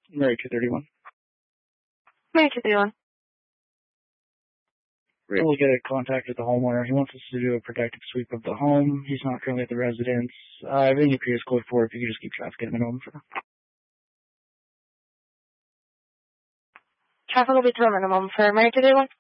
Mary 231. Mary 231. We're able to get a contact with the homeowner. He wants us to do a protective sweep of the home. He's not currently at the residence. Everything appears code 4 if you could just keep traffic at a minimum for Traffic will be to a minimum for Mary 231.